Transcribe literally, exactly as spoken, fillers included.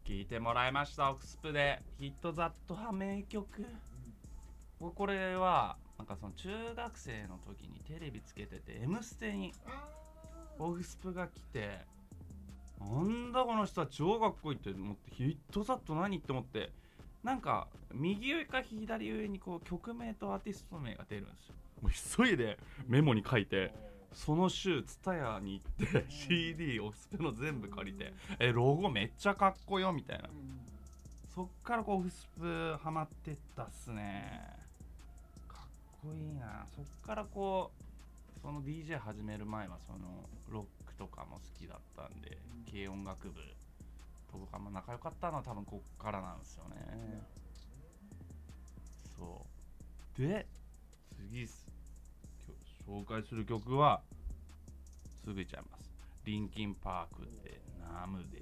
聴いてもらいました。オクスプでヒットザット派名曲。僕これはなんかその中学生の時にテレビつけてて「M ステ」にオクスプが来て、なんだこの人は超かっこいいって思って、ヒットザット何って思って、なんか右上か左上にこう曲名とアーティスト名が出るんですよ。もう急いでメモに書いて、その週ツタヤに行って シーディー オフスペの全部借りて、えロゴめっちゃかっこよみたいな。そっからこうオフスプハマってったっすね。かっこいいな。そっからこうその ディージェー 始める前はそのロックとかも好きだったんで、軽音楽部とかも仲良かったのは多分こっからなんですよね。そうで次紹介する曲はすぐ言っちゃいます。リンキンパークでナムで